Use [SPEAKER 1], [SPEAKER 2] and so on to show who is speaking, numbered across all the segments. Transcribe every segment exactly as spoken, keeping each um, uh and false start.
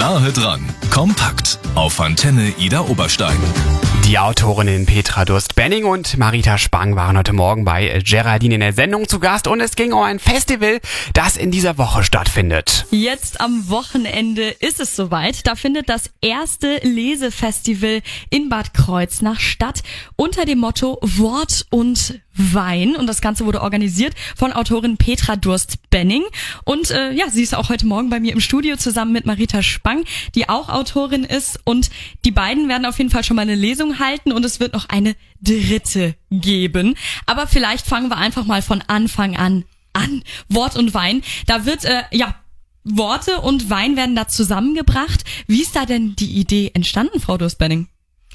[SPEAKER 1] Nahe dran, kompakt auf Antenne Ida Oberstein.
[SPEAKER 2] Die Autorinnen Petra Durst-Benning und Marita Spang waren heute Morgen bei Geraldine in der Sendung zu Gast und es ging um ein Festival, das in dieser Woche stattfindet.
[SPEAKER 3] Jetzt am Wochenende ist es soweit. Da findet das erste Lesefestival in Bad Kreuznach statt unter dem Motto Wort und Wein. Und das Ganze wurde organisiert von Autorin Petra Durst-Benning. Und äh, ja, sie ist auch heute Morgen bei mir im Studio zusammen mit Marita Spang, die auch Autorin ist. Und die beiden werden auf jeden Fall schon mal eine Lesung halten und es wird noch eine dritte geben. Aber vielleicht fangen wir einfach mal von Anfang an an. Wort und Wein. Da wird, äh, ja, Worte und Wein werden da zusammengebracht. Wie ist da denn die Idee entstanden, Frau Durst-Benning?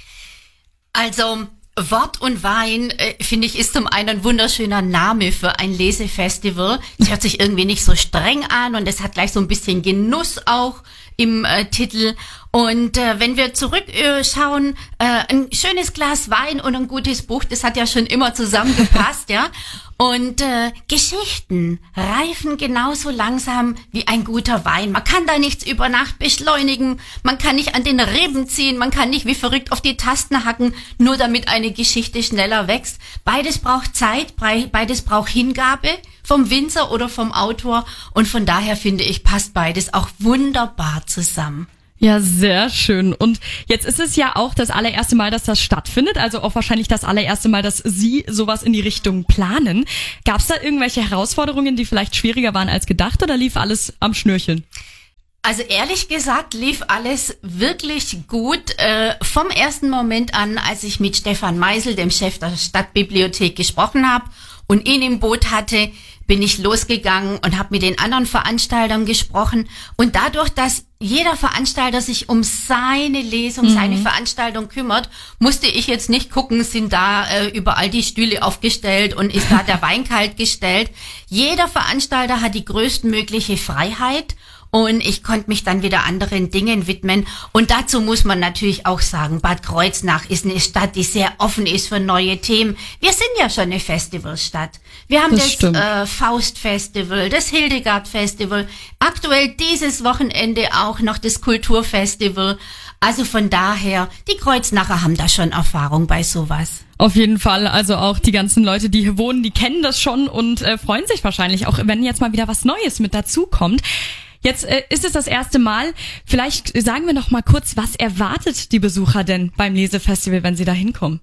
[SPEAKER 4] Also, Wort und Wein, äh, finde ich, ist zum einen ein wunderschöner Name für ein Lesefestival. Es hört sich irgendwie nicht so streng an und es hat gleich so ein bisschen Genuss auch im äh, Titel. Und äh, wenn wir zurückschauen, äh, ein schönes Glas Wein und ein gutes Buch, das hat ja schon immer zusammengepasst, ja. Und äh, Geschichten reifen genauso langsam wie ein guter Wein. Man kann da nichts über Nacht beschleunigen, man kann nicht an den Reben ziehen, man kann nicht wie verrückt auf die Tasten hacken, nur damit eine Geschichte schneller wächst. Beides braucht Zeit, beides braucht Hingabe vom Winzer oder vom Autor. Und von daher finde ich, passt beides auch wunderbar zusammen.
[SPEAKER 3] Ja, sehr schön. Und jetzt ist es ja auch das allererste Mal, dass das stattfindet, also auch wahrscheinlich das allererste Mal, dass Sie sowas in die Richtung planen. Gab es da irgendwelche Herausforderungen, die vielleicht schwieriger waren als gedacht oder lief alles am Schnürchen?
[SPEAKER 4] Also ehrlich gesagt lief alles wirklich gut äh, vom ersten Moment an, als ich mit Stefan Meisel, dem Chef der Stadtbibliothek, gesprochen habe und ihn im Boot hatte, bin ich losgegangen und habe mit den anderen Veranstaltern gesprochen. Und dadurch, dass jeder Veranstalter sich um seine Lesung, mhm. seine Veranstaltung kümmert, musste ich jetzt nicht gucken, sind da äh, überall die Stühle aufgestellt und ist da der Wein kalt gestellt. Jeder Veranstalter hat die größtmögliche Freiheit. Und ich konnte mich dann wieder anderen Dingen widmen. Und dazu muss man natürlich auch sagen, Bad Kreuznach ist eine Stadt, die sehr offen ist für neue Themen. Wir sind ja schon eine Festivalstadt. Wir haben das, das äh, Faust-Festival, das Hildegard-Festival, aktuell dieses Wochenende auch noch das Kulturfestival. Also von daher, die Kreuznacher haben da schon Erfahrung bei sowas.
[SPEAKER 3] Auf jeden Fall, also auch die ganzen Leute, die hier wohnen, die kennen das schon und äh, freuen sich wahrscheinlich auch, wenn jetzt mal wieder was Neues mit dazukommt. Jetzt äh, ist es das erste Mal. Vielleicht sagen wir noch mal kurz, was erwartet die Besucher denn beim Lesefestival, wenn sie da hinkommen?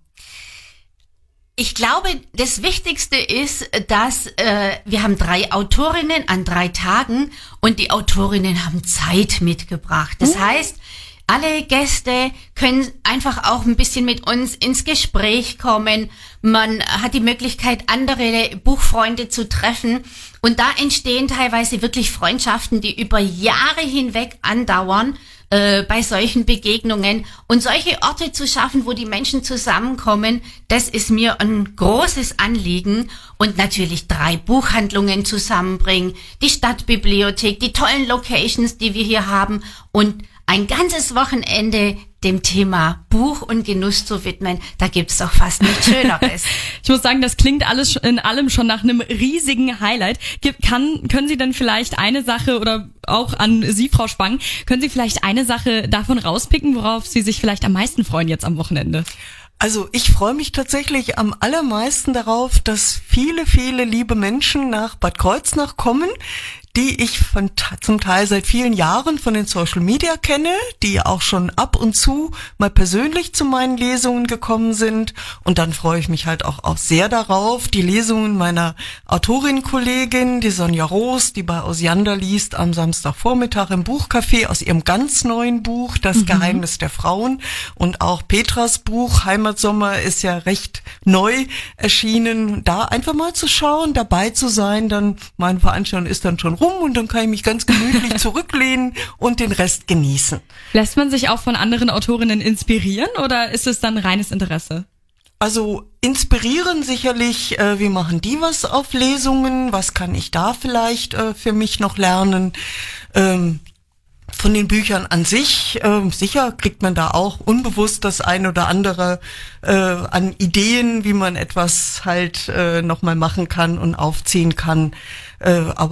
[SPEAKER 4] Ich glaube, das Wichtigste ist, dass äh, wir haben drei Autorinnen an drei Tagen und die Autorinnen haben Zeit mitgebracht. Das mhm. heißt, alle Gäste können einfach auch ein bisschen mit uns ins Gespräch kommen. Man hat die Möglichkeit, andere Buchfreunde zu treffen. Und da entstehen teilweise wirklich Freundschaften, die über Jahre hinweg andauern äh, bei solchen Begegnungen. Und solche Orte zu schaffen, wo die Menschen zusammenkommen, das ist mir ein großes Anliegen. Und natürlich drei Buchhandlungen zusammenbringen, die Stadtbibliothek, die tollen Locations, die wir hier haben und ein ganzes Wochenende dem Thema Buch und Genuss zu widmen, da gibt's doch fast nichts Schöneres.
[SPEAKER 3] Ich muss sagen, das klingt alles in allem schon nach einem riesigen Highlight. Kann, können Sie denn vielleicht eine Sache oder auch an Sie, Frau Spang, können Sie vielleicht eine Sache davon rauspicken, worauf Sie sich vielleicht am meisten freuen jetzt am Wochenende?
[SPEAKER 5] Also ich freue mich tatsächlich am allermeisten darauf, dass viele, viele liebe Menschen nach Bad Kreuznach kommen, die ich von, zum Teil seit vielen Jahren von den Social Media kenne, die auch schon ab und zu mal persönlich zu meinen Lesungen gekommen sind. Und dann freue ich mich halt auch, auch sehr darauf, die Lesungen meiner Autorin-Kollegin, die Sonja Roos, die bei Osiander liest, am Samstagvormittag im Buchcafé aus ihrem ganz neuen Buch, Das mhm. Geheimnis der Frauen. Und auch Petras Buch, Heimatsommer, ist ja recht neu erschienen. Da einfach mal zu schauen, dabei zu sein, dann meine Veranstaltung ist dann schon rum und dann kann ich mich ganz gemütlich zurücklehnen und den Rest genießen.
[SPEAKER 3] Lässt man sich auch von anderen Autorinnen inspirieren oder ist es dann reines Interesse?
[SPEAKER 5] Also inspirieren sicherlich, äh, wie machen die was auf Lesungen, was kann ich da vielleicht äh, für mich noch lernen? Ähm, von den Büchern an sich, äh, sicher kriegt man da auch unbewusst das ein oder andere äh, an Ideen, wie man etwas halt äh, nochmal machen kann und aufziehen kann. Äh, aber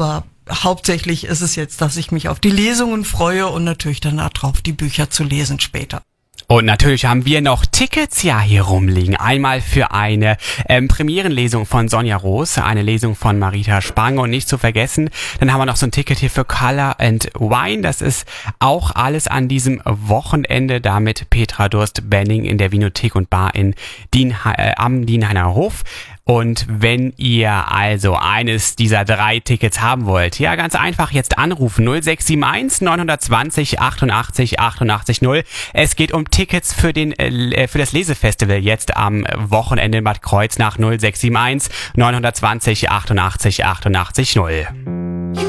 [SPEAKER 5] hauptsächlich ist es jetzt, dass ich mich auf die Lesungen freue und natürlich dann darauf, die Bücher zu lesen später.
[SPEAKER 2] Und natürlich haben wir noch Tickets ja hier rumliegen. Einmal für eine ähm, Premierenlesung von Sonja Roos, eine Lesung von Marita Spang und nicht zu vergessen, dann haben wir noch so ein Ticket hier für Color and Wine. Das ist auch alles an diesem Wochenende, da mit Petra Durst-Benning in der Winothek und Bar in Dien, äh, am Dienhainer Hof. Und wenn ihr also eines dieser drei Tickets haben wollt, ja, ganz einfach jetzt anrufen null sechs sieben eins neun zwei null achtundachtzig achtundachtzig null. Es geht um Tickets für den äh, für das Lesefestival jetzt am Wochenende in Bad Kreuznach null sechs sieben eins neun zwei null achtundachtzig achtundachtzig null.